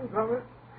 I'm coming.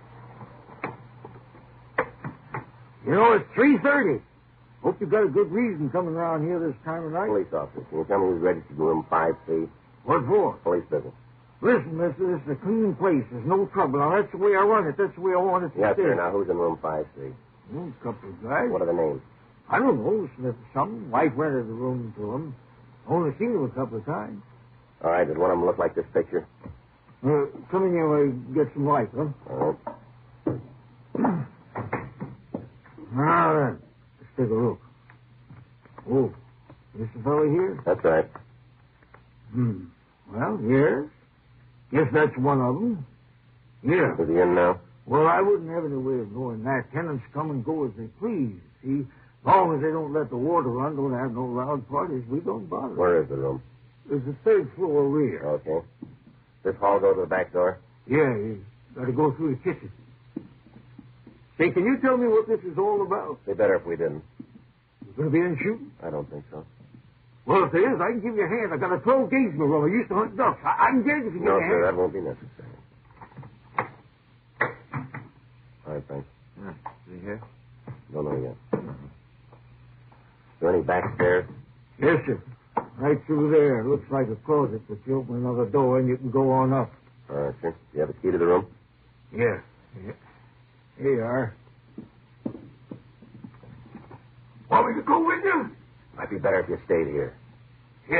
You know, it's 3:30. Hope you've got a good reason coming around here this time of night. Police officer, can you tell me who's registered in room 5C? What for? Police business. Listen, mister, this is a clean place. There's no trouble. Now, that's the way I run it. That's the way I want it to Yes, stay. sir. Now, who's in room 5C? A couple of guys. What are the names? I don't know. Smith or something. Wife rented the room to him. Only seen him a couple of times. All right, does one of them look like this picture? Come in here while I get some light, huh? All right. Now then, let's take a look. Oh, this the fellow here? That's right. Well, yes. Guess that's one of them. Yeah. Is he in now? Well, I wouldn't have any way of knowing that. Tenants come and go as they please, see? As long as they don't let the water run, don't have no loud parties, we don't bother. Where is the room? There's the third floor rear. Okay. This hall go to the back door? Yeah, you got to go through the kitchen. Say, can you tell me what this is all about? It'd be better if we didn't. Is going to be any shooting? I don't think so. Well, if there is, I can give you a hand. I got a 12-gauge in my room. I used to hunt ducks. I can get it if you No, give me a sir, hand. that won't be necessary. All right, thanks. Is he here? Don't know yet. Is there any back stairs? Yes, sir. Right through there. Looks like a closet, but you open another door and you can go on up. All right, sir. Do you have a key to the room? Yeah. Here you are. Want me to go with you? Might be better if you stayed here.